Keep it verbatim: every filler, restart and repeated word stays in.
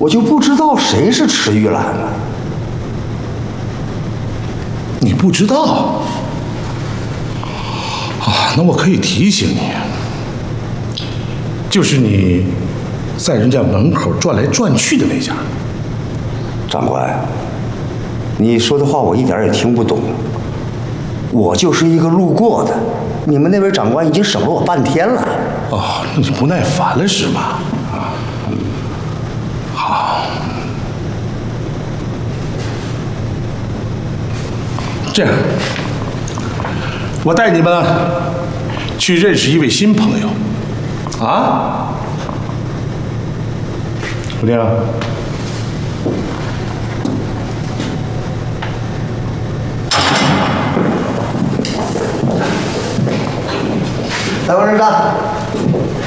我就不知道谁是池玉兰了。 你不知道？啊，那我可以提醒你，就是你在人家门口转来转去的那家。 长官，你说的话我一点也听不懂。我就是一个路过的，你们那位长官已经省了我半天了。 哦，你不耐烦了是吗？啊，好，这样，我带你们去认识一位新朋友，啊，姑娘。 来，王站长。